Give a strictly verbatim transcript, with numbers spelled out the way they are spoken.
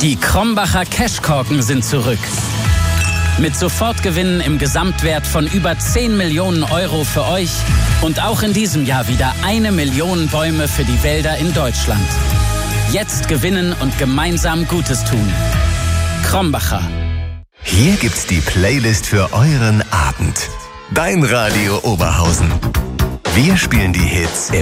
Die Krombacher Cashkorken sind zurück. Mit Sofortgewinnen im Gesamtwert von über zehn Millionen Euro für euch und auch in diesem Jahr wieder eine Million Bäume für die Wälder in Deutschland. Jetzt gewinnen und gemeinsam Gutes tun. Krombacher. Hier gibt's die Playlist für euren Abend. Dein Radio Oberhausen. Wir spielen die Hits im